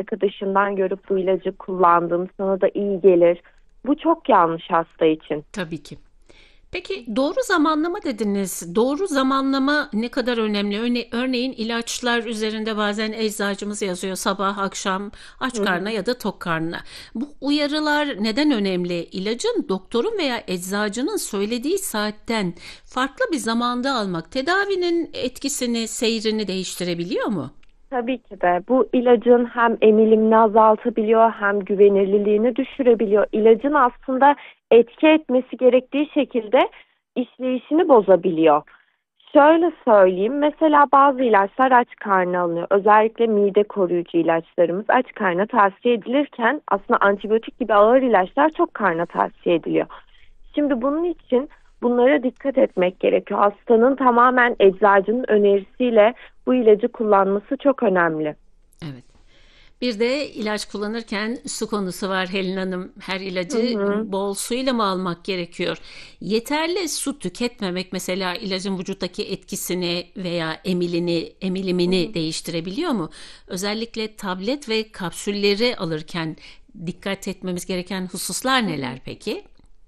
arkadaşından görüp bu ilacı kullandın, sana da iyi gelir. Bu çok yanlış hasta için. Tabii ki. Peki doğru zamanlama dediniz. Doğru zamanlama ne kadar önemli? Örneğin ilaçlar üzerinde bazen eczacımız yazıyor sabah, akşam, aç Hı hı. karnına ya da tok karnına. Bu uyarılar neden önemli? İlacın doktorun veya eczacının söylediği saatten farklı bir zamanda almak tedavinin etkisini, seyrini değiştirebiliyor mu? Tabii ki de bu ilacın hem emilimini azaltabiliyor hem güvenirliliğini düşürebiliyor. İlacın aslında etki etmesi gerektiği şekilde işleyişini bozabiliyor. Şöyle söyleyeyim, mesela bazı ilaçlar aç karnına alınıyor. Özellikle mide koruyucu ilaçlarımız aç karnına tavsiye edilirken aslında antibiyotik gibi ağır ilaçlar çok karna tavsiye ediliyor. Şimdi bunun için bunlara dikkat etmek gerekiyor. Hastanın tamamen eczacının önerisiyle bu ilacı kullanması çok önemli. Evet. Bir de ilaç kullanırken su konusu var Helin Hanım. Her Hı ilacı hı. bol suyla mı almak gerekiyor? Yeterli su tüketmemek mesela ilacın vücuttaki etkisini veya emilimini değiştirebiliyor mu? Özellikle tablet ve kapsülleri alırken dikkat etmemiz gereken hususlar neler peki?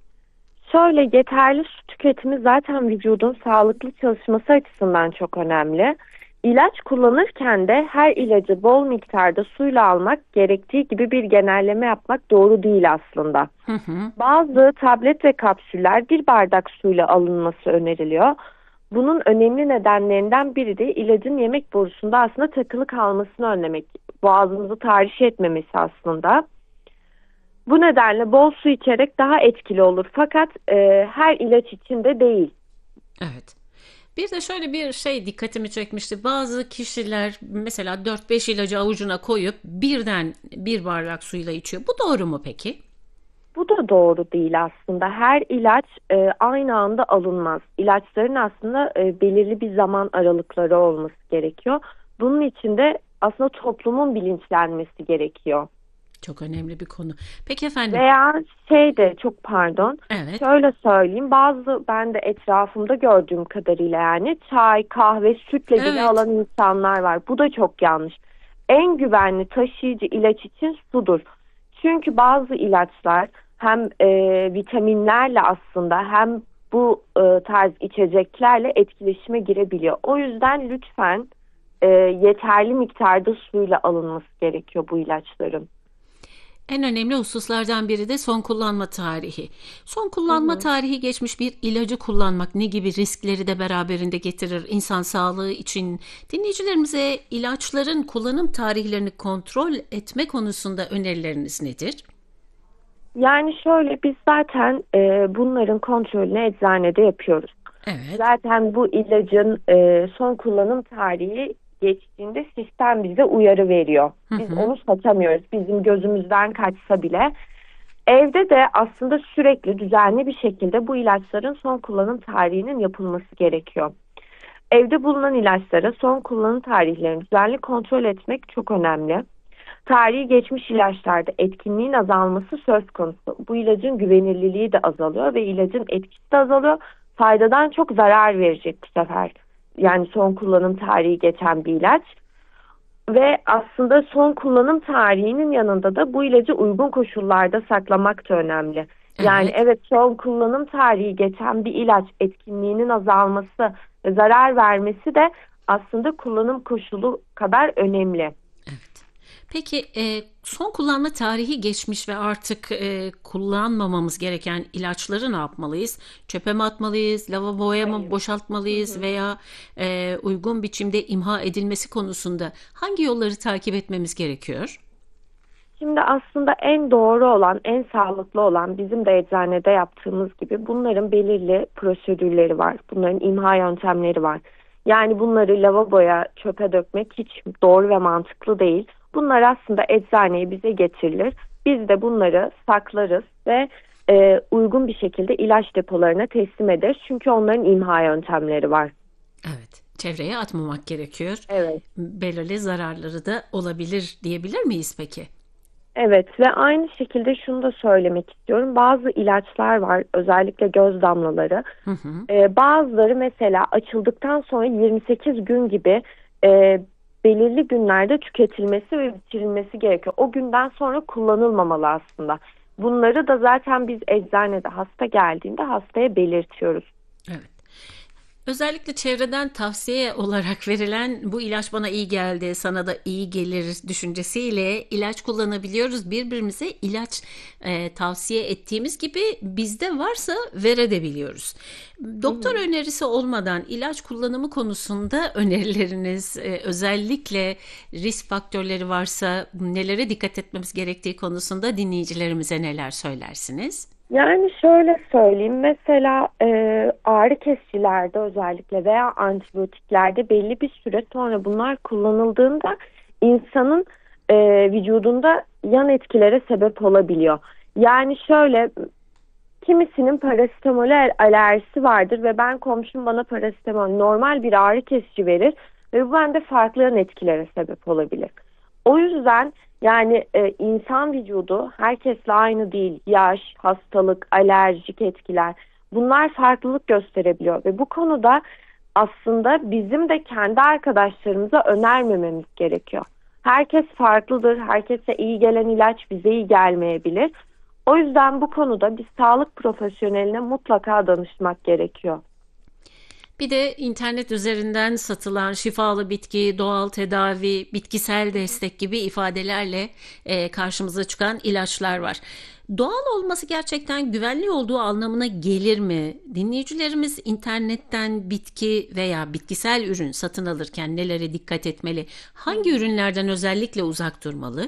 Şöyle, yeterli su tüketimi zaten vücudun sağlıklı çalışması açısından çok önemli. İlaç kullanırken de her ilacı bol miktarda suyla almak gerektiği gibi bir genelleme yapmak doğru değil aslında. Hı hı. Bazı tablet ve kapsüller bir bardak suyla alınması öneriliyor. Bunun önemli nedenlerinden biri de ilacın yemek borusunda aslında takılı kalmasını önlemek. Boğazımızı tahriş etmemesi aslında. Bu nedenle bol su içerek daha etkili olur. Fakat her ilaç için de değil. Evet. Bir de şöyle bir şey dikkatimi çekmişti. Bazı kişiler mesela 4-5 ilacı avucuna koyup birden bir bardak suyla içiyor. Bu doğru mu peki? Bu da doğru değil aslında. Her ilaç aynı anda alınmaz. İlaçların aslında belirli bir zaman aralıkları olması gerekiyor. Bunun için de aslında toplumun bilinçlenmesi gerekiyor. Çok önemli bir konu. Peki efendim. Veya şey de, çok pardon, Evet. şöyle söyleyeyim, bazı ben de etrafımda gördüğüm kadarıyla yani çay, kahve, sütle bile Evet. alan insanlar var. Bu da çok yanlış. En güvenli taşıyıcı ilaç için sudur. Çünkü bazı ilaçlar hem vitaminlerle aslında hem bu tarz içeceklerle etkileşime girebiliyor. O yüzden lütfen yeterli miktarda suyla alınması gerekiyor bu ilaçların. En önemli hususlardan biri de son kullanma tarihi. Son Hı kullanma hı. tarihi geçmiş bir ilacı kullanmak ne gibi riskleri de beraberinde getirir insan sağlığı için? Dinleyicilerimize ilaçların kullanım tarihlerini kontrol etme konusunda önerileriniz nedir? Yani şöyle, biz zaten bunların kontrolünü eczanede yapıyoruz. Evet. Zaten bu ilacın son kullanım tarihi geçtiğinde sistem bize uyarı veriyor. Hı Biz hı. onu satamıyoruz. Bizim gözümüzden kaçsa bile. Evde de aslında sürekli düzenli bir şekilde bu ilaçların son kullanım tarihinin yapılması gerekiyor. Evde bulunan ilaçlara son kullanım tarihlerini düzenli kontrol etmek çok önemli. Tarihi geçmiş ilaçlarda etkinliğin azalması söz konusu. Bu ilacın güvenilirliği de azalıyor ve ilacın etkisi de azalıyor. Faydadan çok zarar verecek bu sefer. Yani son kullanım tarihi geçen bir ilaç. Ve aslında son kullanım tarihinin yanında da bu ilacı uygun koşullarda saklamak da önemli. Yani Evet. evet, son kullanım tarihi geçen bir ilaç etkinliğinin azalması ve zarar vermesi de aslında kullanım koşulu kadar önemli. Evet. Peki son kullanma tarihi geçmiş ve artık kullanmamamız gereken ilaçları ne yapmalıyız? Çöpe mi atmalıyız, lavaboya mı Hayır. Hı boşaltmalıyız hı. veya uygun biçimde imha edilmesi konusunda hangi yolları takip etmemiz gerekiyor? Şimdi aslında en doğru olan, en sağlıklı olan bizim de eczanede yaptığımız gibi bunların belirli prosedürleri var. Bunların imha yöntemleri var. Yani bunları lavaboya, çöpe dökmek hiç doğru ve mantıklı değil. Bunlar aslında eczaneye bize getirilir. Biz de bunları saklarız ve uygun bir şekilde ilaç depolarına teslim ederiz. Çünkü onların imha yöntemleri var. Evet, çevreye atmamak gerekiyor. Evet. Belirli zararları da olabilir diyebilir miyiz peki? Evet ve aynı şekilde şunu da söylemek istiyorum. Bazı ilaçlar var, özellikle göz damlaları. Hı hı. Bazıları mesela açıldıktan sonra 28 gün gibi e, belirli günlerde tüketilmesi ve bitirilmesi gerekiyor. O günden sonra kullanılmamalı aslında. Bunları da zaten biz eczanede hasta geldiğinde hastaya belirtiyoruz. Evet. Özellikle çevreden tavsiye olarak verilen bu ilaç bana iyi geldi, sana da iyi gelir düşüncesiyle ilaç kullanabiliyoruz. Birbirimize ilaç tavsiye ettiğimiz gibi bizde varsa verebiliyoruz. Doktor önerisi olmadan ilaç kullanımı konusunda önerileriniz, özellikle risk faktörleri varsa nelere dikkat etmemiz gerektiği konusunda dinleyicilerimize neler söylersiniz? Yani şöyle söyleyeyim, mesela ağrı kesicilerde özellikle veya antibiyotiklerde belli bir süre sonra bunlar kullanıldığında insanın vücudunda yan etkilere sebep olabiliyor. Yani şöyle, kimisinin parasetamol alerjisi vardır ve komşum bana parasetamol normal bir ağrı kesici verir ve bu bende farklı yan etkilere sebep olabilir. O yüzden yani insan vücudu herkesle aynı değil. Yaş, hastalık, alerjik etkiler, bunlar farklılık gösterebiliyor ve bu konuda aslında bizim de kendi arkadaşlarımıza önermememiz gerekiyor. Herkes farklıdır. Herkese iyi gelen ilaç bize iyi gelmeyebilir. O yüzden bu konuda bir sağlık profesyoneline mutlaka danışmak gerekiyor. Bir de internet üzerinden satılan şifalı bitki, doğal tedavi, bitkisel destek gibi ifadelerle karşımıza çıkan ilaçlar var. Doğal olması gerçekten güvenli olduğu anlamına gelir mi? Dinleyicilerimiz internetten bitki veya bitkisel ürün satın alırken nelere dikkat etmeli? Hangi ürünlerden özellikle uzak durmalı?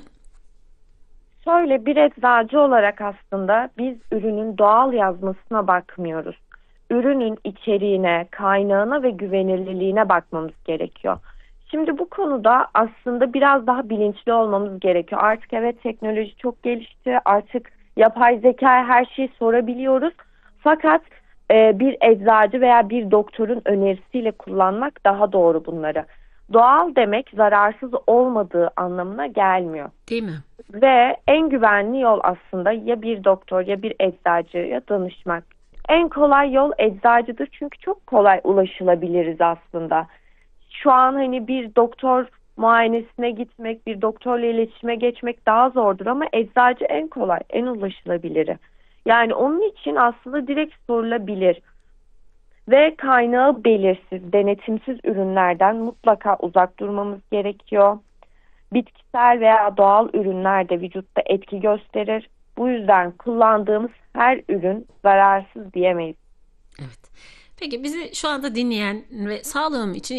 Şöyle, bir eczacı olarak aslında biz ürünün doğal yazmasına bakmıyoruz. Ürünün içeriğine, kaynağına ve güvenilirliğine bakmamız gerekiyor. Şimdi bu konuda aslında biraz daha bilinçli olmamız gerekiyor. Artık evet, teknoloji çok gelişti. Artık yapay zeka her şeyi sorabiliyoruz. Fakat bir eczacı veya bir doktorun önerisiyle kullanmak daha doğru bunları. Doğal demek zararsız olmadığı anlamına gelmiyor. Değil mi? Ve en güvenli yol aslında ya bir doktor ya bir eczacıya danışmak. En kolay yol eczacıdır çünkü çok kolay ulaşılabiliriz aslında. Şu an hani bir doktor muayenesine gitmek, bir doktorla iletişime geçmek daha zordur ama eczacı en kolay, en ulaşılabiliri. Yani onun için aslında direkt sorulabilir. Ve kaynağı belirsiz, denetimsiz ürünlerden mutlaka uzak durmamız gerekiyor. Bitkisel veya doğal ürünler de vücutta etki gösterir. Bu yüzden kullandığımız her ürün zararsız diyemeyiz. Evet. Peki bizi şu anda dinleyen ve sağlığım için